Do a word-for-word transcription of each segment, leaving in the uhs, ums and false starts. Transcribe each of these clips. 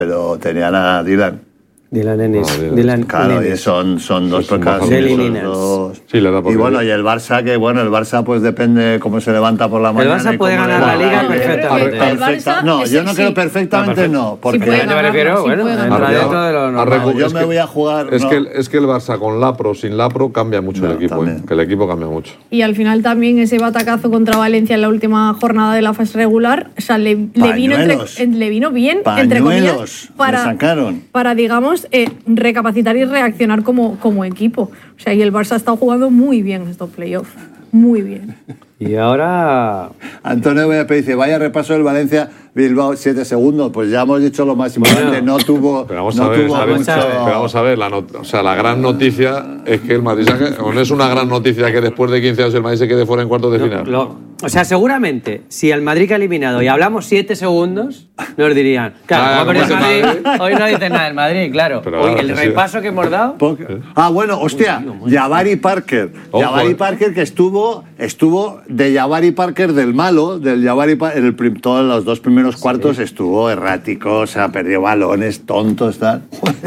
pero tenían a Dylan. Dylan Ennis. No, Dylan. Dylan Claro, Ennis. y son, son dos Sí, son pocas. bajones. Dos. Sí, le da por Y bueno, medio. y el Barça, que bueno, el Barça pues depende cómo se levanta por la El mañana. Barça y puede cómo ganar le la va. liga No, perfectamente. el Perfecta- Barça No, es- yo no creo sí. perfectamente, no. Porque Pero yo me refiero, sí bueno, puede entra ganar. dentro de lo Ha normal. recu- yo es me que- voy a jugar. Es, no. que el, es que el Barça con Lapro, sin Lapro, cambia mucho No, el equipo. también. ¿eh? Que el equipo cambia mucho. Y al final también ese batacazo contra Valencia en la última jornada de la fase regular, o sea, le, le vino, entre, Pañuelos. le vino bien, entre Pañuelos, comillas, le para, sacaron. para digamos, eh, recapacitar y reaccionar como, como equipo. O sea, y el Barça ha estado jugando muy bien estos playoffs. Muy bien. Y ahora... Antonio Beppe dice, vaya repaso del Valencia Bilbao, siete segundos. Pues ya hemos dicho lo más importante, no tuvo, Pero vamos no a ver, tuvo ¿sabes? mucho... Pero vamos a ver, la not- o sea, la gran noticia es que el Madrid, se ha- o no es una gran noticia que después de quince años el Madrid se quede fuera en cuartos de No, final. lo- o sea, seguramente, si al Madrid que ha eliminado y hablamos siete segundos, nos dirían, claro, Ah, como ha perdido ¿cómo el es el Madrid, Madrid? hoy no dicen nada del Madrid, claro. Pero Hoy claro, el sí. repaso que hemos dado... Porque- Ah, bueno, hostia, Jabari Parker. Ojo, Jabari eh. Parker que estuvo, estuvo de Jabari Parker del malo, del Jabari Parker, en el prim- todos los dos primeros cuartos estuvo errático, o sea, perdió balones, tontos, tal.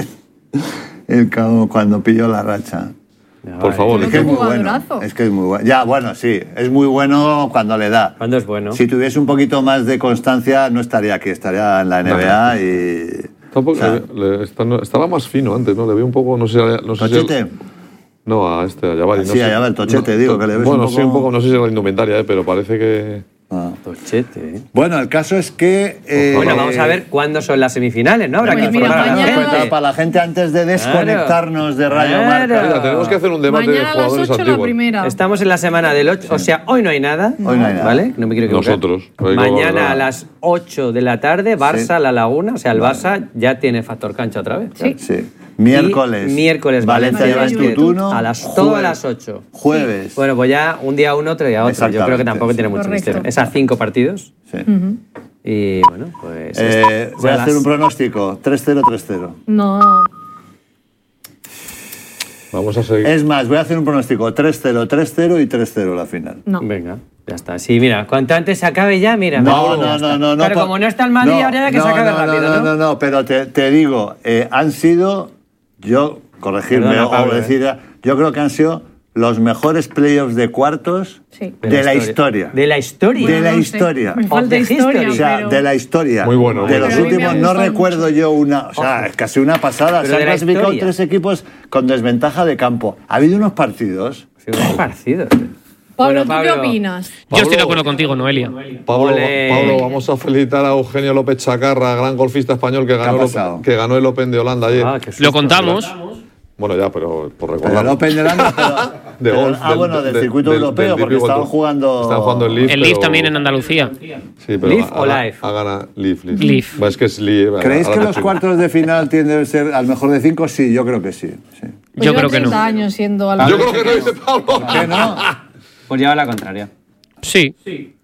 El cabo cuando pilló la racha. Por favor, Es Pero que es qué muy bueno. jugadorazo. Es que es muy bueno. Ya, bueno, sí, es muy bueno cuando le da. ¿Cuándo es bueno? Si tuviese un poquito más de constancia, no estaría aquí, estaría en la N B A y... Tampoco- o sea, le- le- está- no- estaba más fino antes, ¿no? Le vi un poco, no sé, no sé si el- ¿Tochete? no, a este, a Jabari. no Sí, sé. a Jabari, Tochete, No, digo, to- que le ves Bueno, un sí, poco- un poco, no sé si es la indumentaria, ¿eh? Pero parece que... Ah. Tochete, ¿eh? Bueno, el caso es que... eh, Bueno, vamos a ver cuándo son las semifinales, ¿no? Habrá Pues que mira, informar a la mañana- gente. Para, para la gente antes de desconectarnos de Radio Claro. Marca. Mira, tenemos que hacer un debate de Mañana a las jugadores ocho la antiguos. primera. Estamos en la semana del ocho, o sea, hoy no hay nada. Hoy no hay nada. ¿Vale? No me quiero equivocar. Nosotros. Hoy Mañana como- a las ocho de la tarde, Barça, Sí. La Laguna. O sea, el Barça ya tiene factor cancha otra vez. Sí. Sí. Miércoles. Y miércoles, Valencia Valencia lleva Juventud. Tutuno. A las, todo a las ocho. Jueves. Bueno, pues ya un día uno, otro día otro. Yo creo que Exactamente, tampoco sí. tiene mucho Correcto. misterio. Es a cinco partidos. Sí. Y bueno, pues. Eh, es- voy a las- hacer un pronóstico. tres cero, tres cero. No. Vamos a seguir. Es más, voy a hacer un pronóstico. tres cero, tres cero y tres cero la final. No. Venga, ya está. Sí, mira, cuanto antes se acabe ya, mira. No, mira, no, ya no, está. no, no. Pero pa- como no está el Madrid, no, ahora ya que no, se acabe no, rápido, no, ¿no? no, no, pero te, te digo, eh, han sido, yo, corregirme Perdona, o Pablo, decir, yo creo que han sido los mejores playoffs de cuartos Sí. de, la historia. De la historia. De la no sé. historia. Me Of falta the historia, history. O sea, pero... de la historia. Muy bueno, De muy los bueno. últimos, A mí me no ha gustado recuerdo yo una. O sea, es casi una pasada. Pero Se han de la clasificado historia. tres equipos con desventaja de campo. Ha habido unos partidos. Sí, un parecido. Pablo, Bueno, ¿tú Pablo. qué opinas? Yo estoy de acuerdo contigo, Noelia. Pablo, Ole. Pablo, vamos a felicitar a Eugenio López Chacarra, gran golfista español que ganó, ha el, pasado? que ganó el Open de Holanda ayer. Ah, qué susto. Lo contamos. Bueno, ya, pero por Pero recordar. el Open de Holanda, pero- De pero- golf, Ah, del- bueno, del del- circuito del- europeo, del porque típico estaban tour. jugando. Estaban jugando el Leaf. El Leaf pero- también en Andalucía. Sí, pero ¿Leaf ha- o ha- Live? Ha ganado Leaf, Leaf. Leaf. Va, Es que es Leaf. ¿Creéis ahora que te los explico. cuartos de final tienden a ser al mejor de cinco? Sí, yo creo que sí. sí. Pues Yo lleva creo que no. treinta años siendo al Yo creo que no dice Pablo. ¿Por qué no? Pues lleva la contraria. Sí.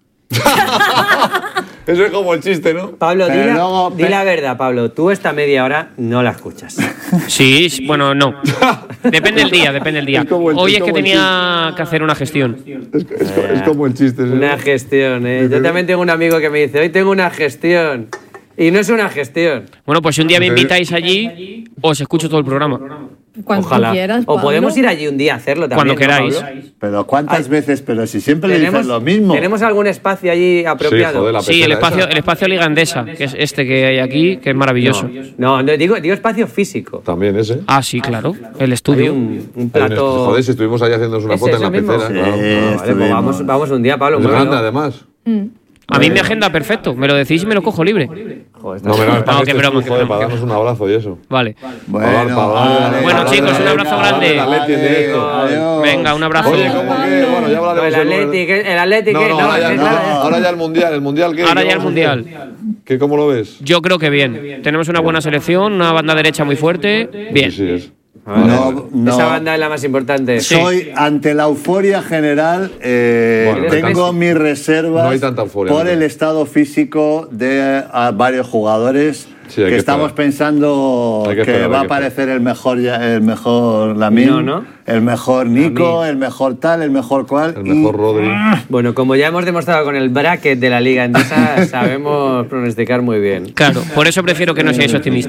Eso es como el chiste, ¿no? Pablo, Pero di la, luego- di la verdad, Pablo. Tú esta media hora no la escuchas. Sí, sí, bueno, no. Depende del día, depende del día. Es como el- Hoy es es que como el tenía que hacer una gestión. Es, es co- es como el chiste. ¿sí? Una gestión, ¿eh? Yo también tengo un amigo que me dice, hoy tengo una gestión. Y no es una gestión. Bueno, pues si un día me invitáis allí, os escucho todo el programa. Cuando Ojalá. quieras, O Pablo. podemos ir allí un día a hacerlo también. Cuando queráis. ¿no, Pablo? Pero ¿cuántas Ay. veces? Pero si siempre le ¿Tenemos, dicen lo mismo. ¿Tenemos algún espacio allí apropiado? Sí, joder, la Sí, el pecera espacio, esa. el espacio Liga Endesa, que es este que hay aquí, que es maravilloso. No, no, digo, digo espacio físico. También ese. Ah, sí, claro. El Hay estudio. un, un Hay un plato... estudio. Joder, si estuvimos ahí haciéndonos una ¿Es foto en ese la mismo? pecera. Sí. Claro, Sí. claro. Vale, pues estuvimos. vamos, vamos un día, Pablo. Es muy grande, bueno. además. A mí me agenda perfecto. Me lo decís y me lo cojo libre. Joder, está- No, pero es para No, que qué estés broma, tú, qué joder, broma, para qué darnos un abrazo y eso. Vale. Bueno, Hablar, para hablar de- vale, Bueno, vale, chicos, un vale, abrazo vale, grande. vale, Atleti en directo. adiós. Venga, un abrazo. Oye, ¿cómo que? Bueno, ya hablaremos el el lunes. Atleti, que- el Atleti, No, que- no, no, ahora, ya, que no, claro, ahora ya el Mundial. ¿El Mundial qué? Ahora ¿Qué ya el vamos a hacer? Mundial. ¿Qué, ¿Cómo lo ves? Yo creo que bien. Tenemos una buena selección, una banda derecha muy fuerte. Bien. Sí, sí, es. No, no. Esa banda es la más importante. Soy ante la euforia general, eh, Bueno, tengo no hay- mis reservas no hay tanta euforia, por ¿no? el estado físico de ah, varios jugadores Sí, hay que que estamos esperar. pensando Hay que, que esperar, va hay a que esperar. aparecer el mejor ya- el mejor Lamine, No, ¿no? el mejor Nico, Lamine. el mejor tal, el mejor cual. El y- mejor Rodri. Bueno, como ya hemos demostrado con el bracket de la Liga Endesa, sabemos pronosticar muy bien. Claro, por eso prefiero que no seáis optimistas.